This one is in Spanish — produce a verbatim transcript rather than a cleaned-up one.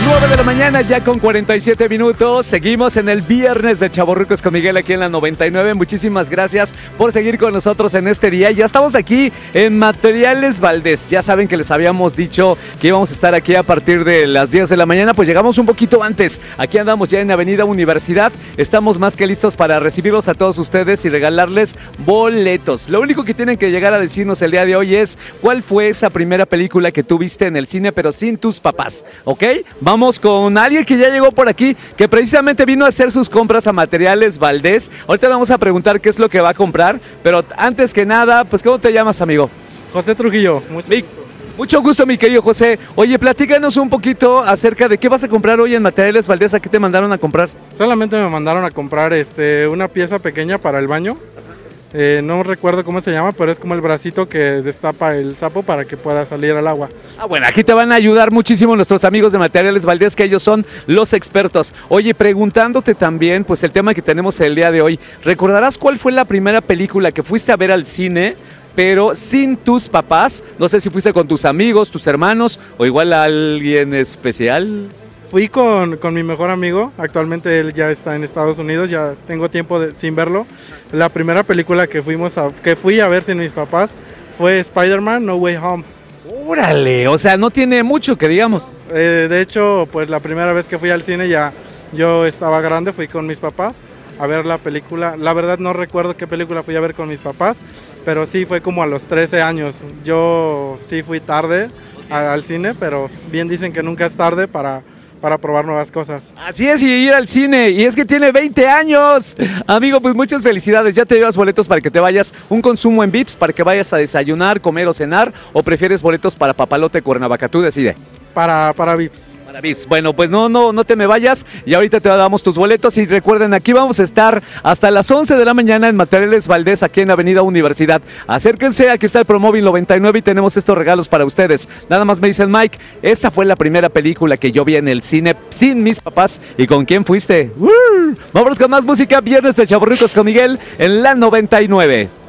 nueve de la mañana, ya con cuarenta y siete minutos. Seguimos en el viernes de Chavorrucos con Miguel aquí en la noventa y nueve. Muchísimas gracias por seguir con nosotros en este día. Ya estamos aquí en Materiales Valdés. Ya saben que les habíamos dicho que íbamos a estar aquí a partir de las diez de la mañana. Pues llegamos un poquito antes. Aquí andamos ya en Avenida Universidad. Estamos más que listos para recibirlos a todos ustedes y regalarles boletos. Lo único que tienen que llegar a decirnos el día de hoy es cuál fue esa primera película que tú viste en el cine, pero sin tus papás, ¿ok? Vamos con alguien que ya llegó por aquí, que precisamente vino a hacer sus compras a Materiales Valdés. Ahorita le vamos a preguntar qué es lo que va a comprar, pero antes que nada, pues ¿cómo te llamas, amigo? José Trujillo. Mucho mi, gusto. Mucho gusto, mi querido José. Oye, platícanos un poquito acerca de qué vas a comprar hoy en Materiales Valdés. ¿A qué te mandaron a comprar? Solamente me mandaron a comprar este, una pieza pequeña para el baño. Eh, no recuerdo cómo se llama, pero es como el bracito que destapa el sapo para que pueda salir al agua. Ah, bueno, aquí te van a ayudar muchísimo nuestros amigos de Materiales Valdés, que ellos son los expertos. Oye, preguntándote también, pues el tema que tenemos el día de hoy, ¿recordarás cuál fue la primera película que fuiste a ver al cine, pero sin tus papás? No sé si fuiste con tus amigos, tus hermanos, o igual a alguien especial. Fui con, con mi mejor amigo, actualmente él ya está en Estados Unidos, ya tengo tiempo de, sin verlo. La primera película que, fuimos a, que fui a ver sin mis papás fue Spider-Man No Way Home. ¡Órale! O sea, no tiene mucho que digamos. Eh, de hecho, pues la primera vez que fui al cine ya yo estaba grande, fui con mis papás a ver la película. La verdad no recuerdo qué película fui a ver con mis papás, pero sí fue como a los trece años. Yo sí fui tarde a, al cine, pero bien dicen que nunca es tarde para... para probar nuevas cosas. Así es, y ir al cine, y es que tiene veinte años. Amigo, pues muchas felicidades, ya te llevas boletos para que te vayas, un consumo en Vips, para que vayas a desayunar, comer o cenar, o prefieres boletos para Papalote Cuernavaca, tú decide. Para, para Vips. Para Vips. Bueno, pues no, no, no te me vayas y ahorita te damos tus boletos y recuerden, aquí vamos a estar hasta las once de la mañana en Materiales Valdés, aquí en Avenida Universidad. Acérquense, aquí está el Promóvil noventa y nueve y tenemos estos regalos para ustedes. Nada más me dicen, Mike, esta fue la primera película que yo vi en el cine sin mis papás. ¿Y con quién fuiste? ¡Uh! Vámonos con más música, viernes de Chavorrucos con Miguel en la noventa y nueve.